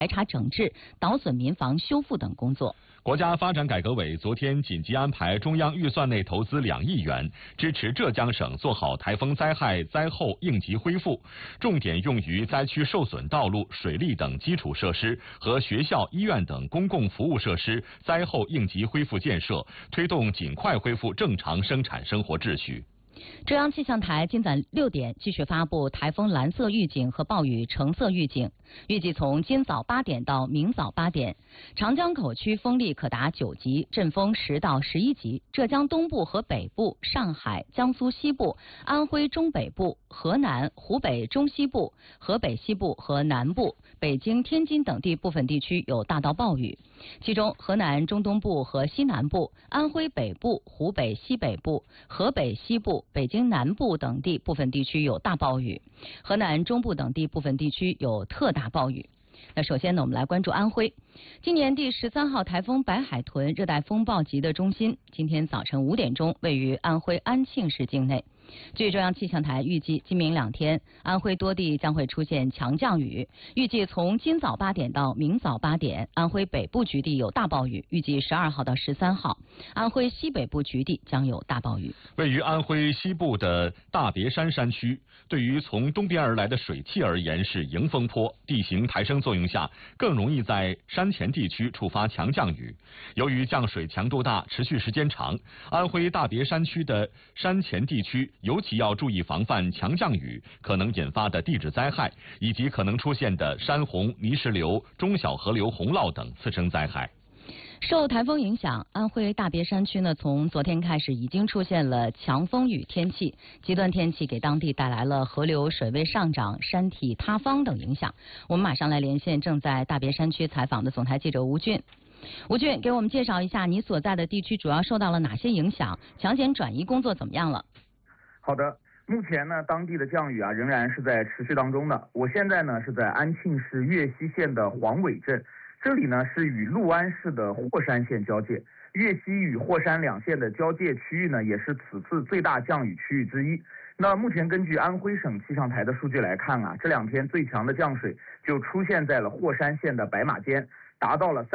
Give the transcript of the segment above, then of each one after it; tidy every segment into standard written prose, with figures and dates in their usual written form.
排查整治、倒损民房修复等工作。 国家发展改革委昨天紧急安排中央预算内投资2亿元，支持浙江省做好台风灾害灾后应急恢复，重点用于灾区受损道路、水利等基础设施和学校、医院等公共服务设施灾后应急恢复建设，推动尽快恢复正常生产生活秩序。 中央气象台今早6点继续发布台风蓝色预警和暴雨橙色预警，预计从今早8点到明早8点，长江口区风力可达9级，阵风10到11级。浙江东部和北部、上海、江苏西部、安徽中北部、河南、湖北中西部、河北西部和南部、北京、天津等地部分地区有大到暴雨，其中河南中东部和西南部、安徽北部、湖北西北部、河北西部、北京南部等地部分地区有大暴雨，河南中部等地部分地区有特大暴雨。那首先呢，我们来关注安徽。今年第13号台风白海豚热带风暴级的中心，今天早晨5点钟位于安徽安庆市境内。据中央气象台预计，今明2天，安徽多地将会出现强降雨。预计从今早8点到明早8点，安徽北部局地有大暴雨。预计12号到13号，安徽西北部局地将有大暴雨。 位于安徽西部的大别山山区，对于从东边而来的水汽而言是迎风坡，地形抬升作用下，更容易在山前地区触发强降雨。由于降水强度大、持续时间长，安徽大别山区的山前地区尤其要注意防范强降雨可能引发的地质灾害，以及可能出现的山洪、泥石流、中小河流洪涝等次生灾害。 受台风影响，安徽大别山区呢，从昨天开始已经出现了强风雨天气，极端天气给当地带来了河流水位上涨、山体塌方等影响。我们马上来连线正在大别山区采访的总台记者吴俊。吴俊，给我们介绍一下你所在的地区主要受到了哪些影响？抢险转移工作怎么样了？ 好的，目前呢，当地的降雨仍然是在持续当中的。我现在呢是在安庆市岳西县的黄尾镇，这里呢是与六安市的霍山县交界。岳西与霍山2县的交界区域呢，也是此次最大降雨区域之一。那目前根据安徽省气象台的数据来看这2天最强的降水就出现在了霍山县的白马尖，达到了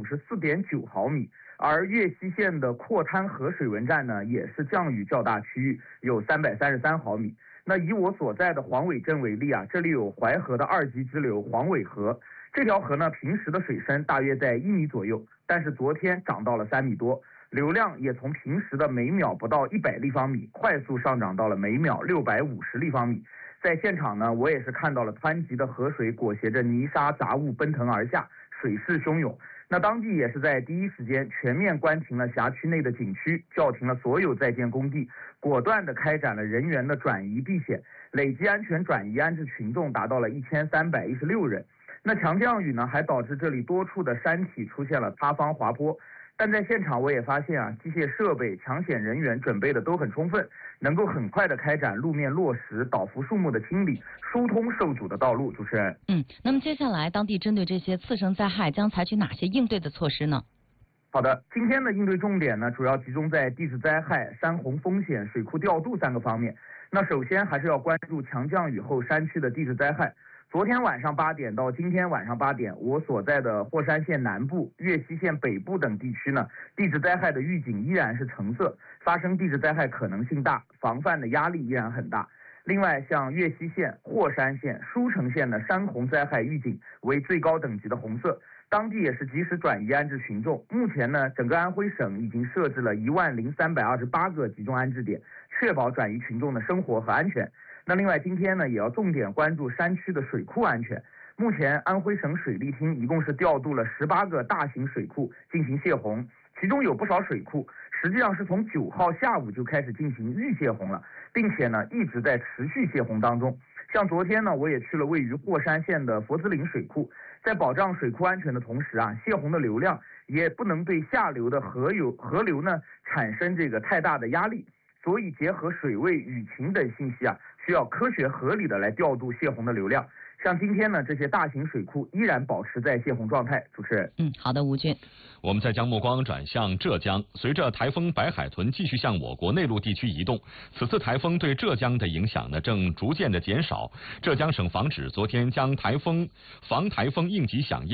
354.9毫米。而岳西县的阔滩河水文站呢，也是降雨较大区域，有333毫米。那以我所在的黄尾镇为例这里有淮河的2级支流黄尾河，这条河呢平时的水深大约在1米左右，但是昨天涨到了3米多，流量也从平时的每秒不到100立方米快速上涨到了每秒650立方米。在现场呢，我也是看到了湍急的河水裹挟着泥沙杂物奔腾而下，水势汹涌。那当地也是在第一时间全面关停了辖区内的景区，叫停了所有在建工地，果断地开展了人员的转移避险，累计安全转移安置群众达到了1316人。那强降雨呢，还导致这里多处的山体出现了塌方滑坡。但在现场我也发现机械设备、抢险人员准备的都很充分，能够很快的开展路面落石、倒伏树木的清理，疏通受阻的道路。主持人， 那么接下来当地针对这些次生灾害将采取哪些应对的措施呢？ 好的，今天的应对重点呢，主要集中在地质灾害、山洪风险、水库调度3个方面。那首先还是要关注强降雨后山区的地质灾害。昨天晚上8点到今天晚上8点，我所在的霍山县南部、岳西县北部等地区呢，地质灾害的预警依然是橙色，发生地质灾害可能性大，防范的压力依然很大。另外，像岳西县、霍山县、舒城县的山洪灾害预警为最高等级的红色，当地也是及时转移安置群众。目前呢，整个安徽省已经设置了10328个集中安置点，确保转移群众的生活和安全。那另外今天呢，也要重点关注山区的水库安全。目前安徽省水利厅一共是调度了18个大型水库进行泄洪，其中有不少水库实际上是从9号下午就开始进行预泄洪了，并且呢一直在持续泄洪当中。像昨天呢，我也去了位于霍山县的佛子岭水库，在保障水库安全的同时泄洪的流量也不能对下流的河流呢产生这个太大的压力，所以结合水位、雨情等信息需要科学合理的来调度泄洪的流量。像今天呢，这些大型水库依然保持在泄洪状态。主持人， 好的，吴军。 我们再将目光转向浙江，随着台风白海豚继续向我国内陆地区移动，此次台风对浙江的影响呢正逐渐的减少。浙江省防指昨天将防台风应急响应